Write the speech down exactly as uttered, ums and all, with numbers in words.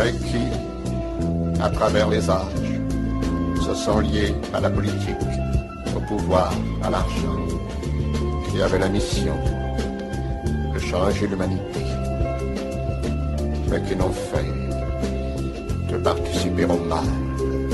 mais qui, à travers les âges, se sont liés à la politique, au pouvoir, à l'argent, qui avaient la mission de changer l'humanité, mais qui n'ont fait que participer au mal.